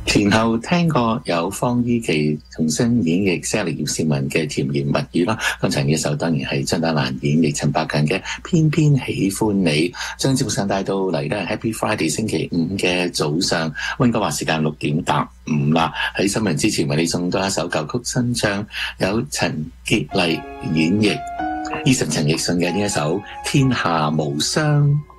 前後聽過有方伊琪重新演繹 Sally 葉倩文嘅甜言蜜語啦，剛才呢一首當然係張德蘭演繹陳百強嘅偏偏喜歡你。將節目上帶到嚟咧 Happy Friday 星期五嘅早上，溫哥華時間6:05啦。喺新聞之前為你送多一首舊曲新唱，有陳潔麗演繹 Eason 陳奕迅嘅呢一首天下無雙。